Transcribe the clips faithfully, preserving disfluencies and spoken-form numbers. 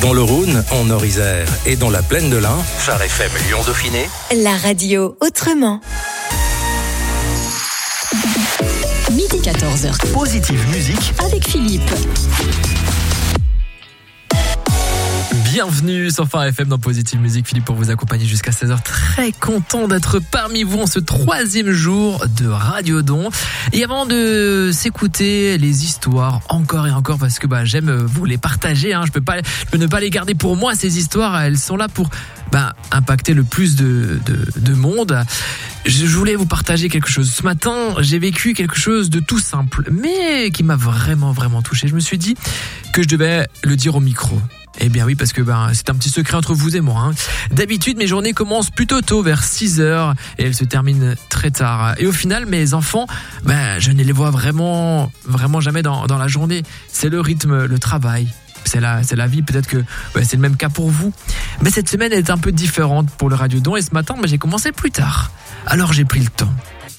Dans le Rhône, en Nord-Isère et dans la plaine de l'Ain, Phare F M Lyon-Dauphiné. La radio autrement. Midi quatorze heures. Positive musique avec Philippe. Bienvenue sur Phare F M dans Positive Musique, Philippe pour vous accompagner jusqu'à seize heures. Très content d'être parmi vous en ce troisième jour de Radio Don. Et avant de s'écouter les histoires encore et encore, parce que bah, j'aime vous les partager, hein. je, peux pas, je peux ne pas les garder pour moi, ces histoires, elles sont là pour bah, impacter le plus de, de, de monde. Je voulais vous partager quelque chose. Ce matin, j'ai vécu quelque chose de tout simple, mais qui m'a vraiment, vraiment touché. Je me suis dit que je devais le dire au micro. Eh bien oui, parce que ben, c'est un petit secret entre vous et moi. Hein. D'habitude, mes journées commencent plutôt tôt, vers six heures, et elles se terminent très tard. Et au final, mes enfants, ben, je ne les vois vraiment, vraiment jamais dans, dans la journée. C'est le rythme, le travail. C'est la, c'est la vie, peut-être que ouais, c'est le même cas pour vous. Mais cette semaine est un peu différente pour le Radio Don, et ce matin, ben, j'ai commencé plus tard. Alors j'ai pris le temps.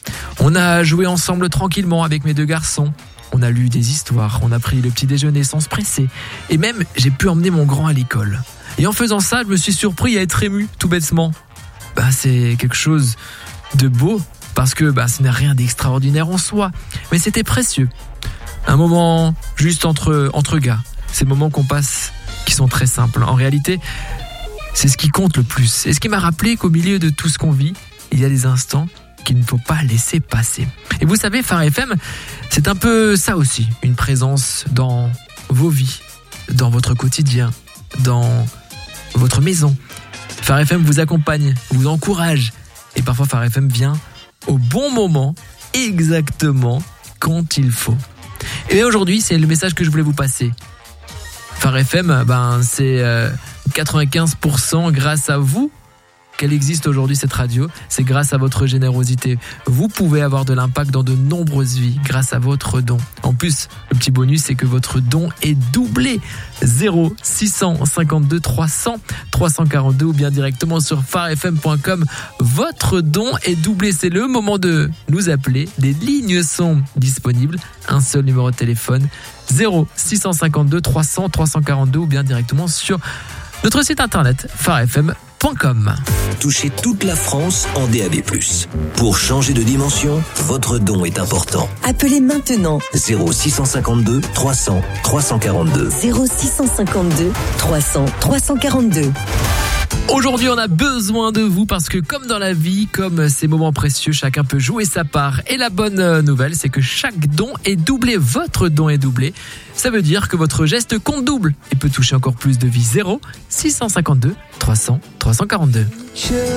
On a joué ensemble tranquillement avec mes deux garçons. On a lu des histoires, on a pris le petit déjeuner sans se presser. Et même, j'ai pu emmener mon grand à l'école. Et en faisant ça, je me suis surpris à être ému, tout bêtement. Bah, c'est quelque chose de beau, parce que bah, ce n'est rien d'extraordinaire en soi. Mais c'était précieux. Un moment juste entre, entre gars. Ces moments qu'on passe, qui sont très simples. En réalité, c'est ce qui compte le plus. Et ce qui m'a rappelé qu'au milieu de tout ce qu'on vit, il y a des instants qu'il ne faut pas laisser passer. Et vous savez, Phare F M, c'est un peu ça aussi, une présence dans vos vies, dans votre quotidien, dans votre maison. Phare F M vous accompagne, vous encourage, et parfois Phare F M vient au bon moment, exactement quand il faut. Et aujourd'hui, c'est le message que je voulais vous passer. Phare F M, ben, c'est euh, quatre-vingt-quinze pour cent grâce à vous qu'elle existe aujourd'hui, cette radio. C'est grâce à votre générosité. Vous pouvez avoir de l'impact dans de nombreuses vies grâce à votre don. En plus, le petit bonus, c'est que votre don est doublé. zéro six cent cinquante-deux trois cents trois cent quarante-deux ou bien directement sur phare f m point com. Votre don est doublé. C'est le moment de nous appeler. Des lignes sont disponibles. Un seul numéro de téléphone. zéro six cent cinquante-deux trois cents trois cent quarante-deux ou bien directement sur notre site internet phare f m point com. Touchez toute la France en D A B plus. Pour changer de dimension, votre don est important. Appelez maintenant zéro six cent cinquante-deux trois cents trois cent quarante-deux. zéro six cent cinquante-deux trois cents trois cent quarante-deux. Aujourd'hui, on a besoin de vous parce que comme dans la vie, comme ces moments précieux, chacun peut jouer sa part. Et la bonne nouvelle, c'est que chaque don est doublé. Votre don est doublé. Ça veut dire que votre geste compte double et peut toucher encore plus de vies. zéro six cent cinquante-deux trois cents trois cent quarante-deux.